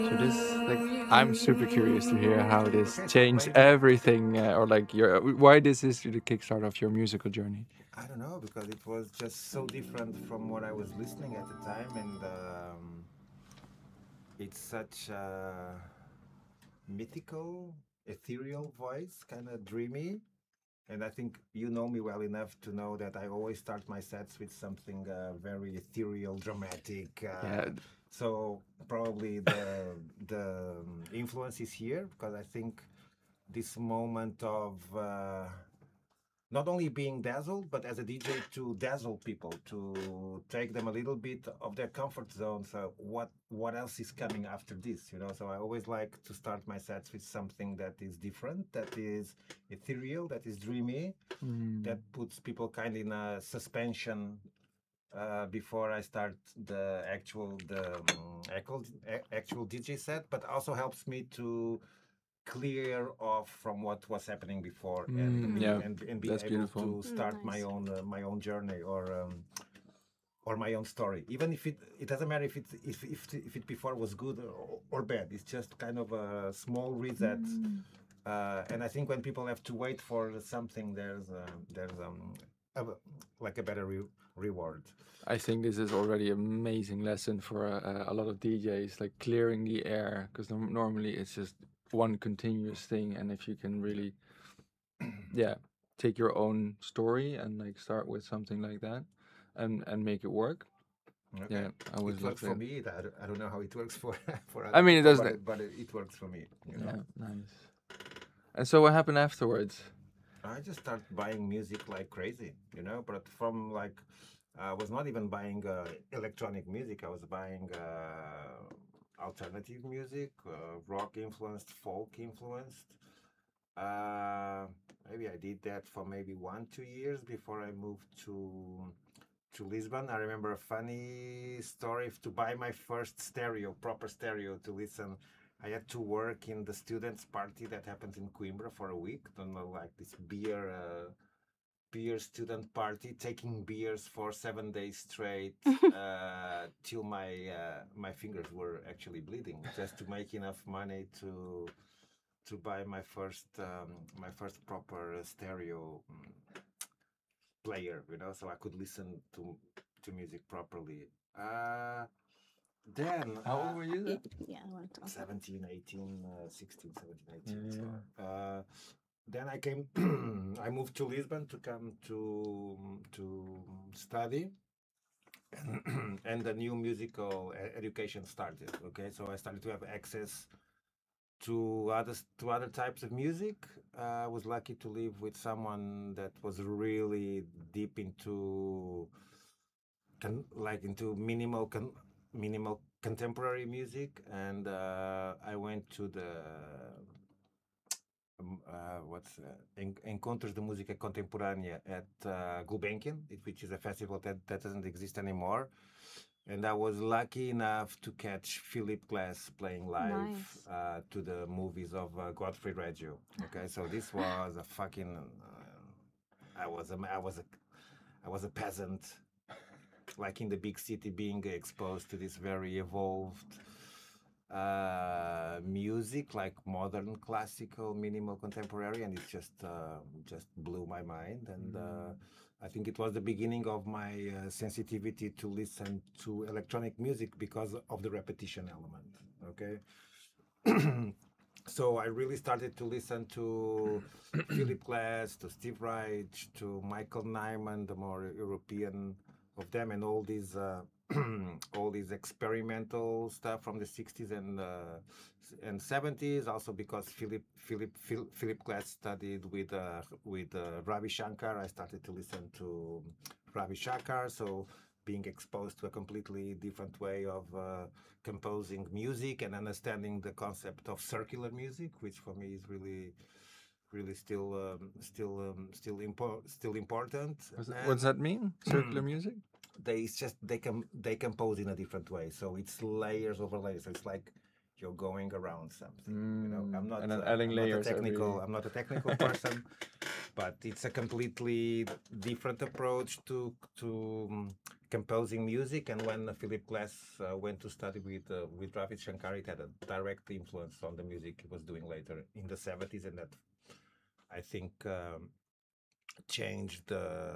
So this, like, I'm super curious to hear how this Okay, so changed maybe everything, or like your why this is the kickstart of your musical journey. I don't know because it was just so different from what I was listening at the time, and it's such a mythical, ethereal voice, kind of dreamy. And I think you know me well enough to know that I always start my sets with something very ethereal, dramatic. Yeah, So probably the influence is here because I think this moment of not only being dazzled, but as a DJ to dazzle people, to take them a little bit of their comfort zone. So what else is coming after this? You know, so I always like to start my sets with something that is different, that is ethereal, that is dreamy, mm, that puts people kind of in a suspension before I start the actual DJ set, but also helps me to clear off from what was happening before yeah, and be that's able beautiful. to start Nice. my own journey or my own story, even if it doesn't matter if it before was good or bad. It's just kind of a small reset. And I think when people have to wait for something, there's a, like a better reward. I think this is already an amazing lesson for a lot of DJs, like clearing the air, because normally it's just one continuous thing, and if you can really, yeah, take your own story and like start with something like that, and make it work. Okay, Yeah, I always it love works for that. me. I don't know how it works for for I other mean, it people, does but like, it works for me. You know. yeah, nice. And so what happened afterwards? I just start buying music like crazy, you know, but from like I was not even buying electronic music. I was buying alternative music, rock influenced, folk influenced. Uh, Maybe I did that for maybe 1 2 years before I moved to Lisbon. I remember a funny story to buy my first stereo, proper stereo to listen. I had to work in the students' party that happens in Coimbra for a week. Don't know, like this beer student party, taking beers for 7 days straight till my fingers were actually bleeding, just to make enough money to buy my first proper stereo player, you know, so I could listen to music properly. Uh, then How old were you then? Yeah, I want to. 17, 18, 16, 17, Yeah, 18. So yeah. then I came, I moved to Lisbon to come to study, and the new musical education started. Okay, so I started to have access to other types of music. I was lucky to live with someone that was really deep into into minimal contemporary music, and I went to the Encontros de Música Contemporânea at Gulbenkian, which is a festival that doesn't exist anymore. And I was lucky enough to catch Philip Glass playing live Nice. to the movies of Godfrey Reggio. Okay, so this was a fucking. I was a peasant, like in the big city, being exposed to this very evolved music, like modern classical minimal contemporary, and it just blew my mind. And I think it was the beginning of my sensitivity to listen to electronic music because of the repetition element. Okay. So I really started to listen to Philip Glass, to Steve Reich, to Michael Nyman, the more European of them, and all these all these experimental stuff from the 60s and 70s. Also because Philip Glass studied with Ravi Shankar, I started to listen to Ravi Shankar. So being exposed to a completely different way of composing music and understanding the concept of circular music, which for me is really still important. What's that mean? Circular And music? they compose in a different way, so it's layers over layers. So it's like you're going around something. You know, And then adding layers every. I'm not a technical person, but it's a completely different approach to composing music. And when Philip Glass went to study with Ravi Shankar, it had a direct influence on the music he was doing later in the 70s, and that I think changed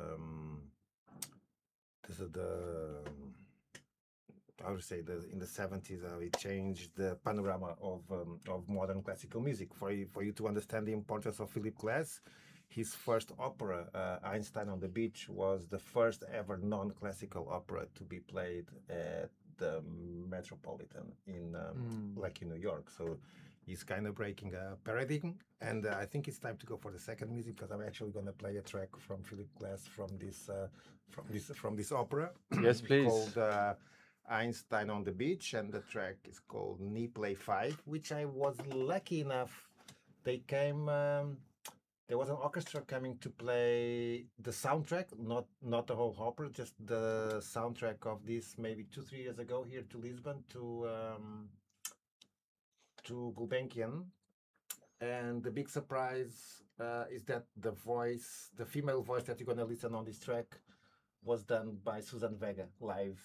the I would say that in the 70s it changed the panorama of modern classical music. For you to understand the importance of Philip Glass, his first opera, Einstein on the Beach, was the first ever non-classical opera to be played at the Metropolitan in like in New York. So he's kind of breaking a paradigm, and I think it's time to go for the second music, because I'm actually going to play a track from Philip Glass from this opera. Yes, please. Called Einstein on the Beach, and the track is called Knee Play 5, which I was lucky enough. They came. There was an orchestra coming to play the soundtrack, not the whole opera, just the soundtrack of this, maybe 2-3 years ago, here to Lisbon, to Gulbenkian. And the big surprise is that the female voice that you're going to listen on this track, was done by Susan Vega live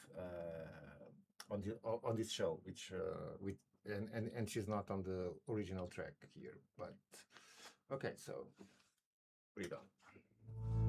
on this show, which and she's not on the original track here. But okay, so read on.